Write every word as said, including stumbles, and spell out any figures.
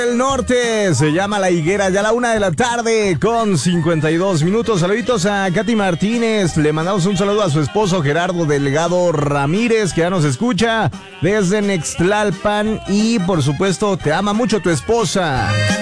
El norte se llama La Higuera, ya a la una de la tarde con cincuenta y dos minutos. Saluditos a Katy Martínez, le mandamos un saludo a su esposo Gerardo Delgado Ramírez, que ya nos escucha desde Nextlalpan, y por supuesto te ama mucho tu esposa.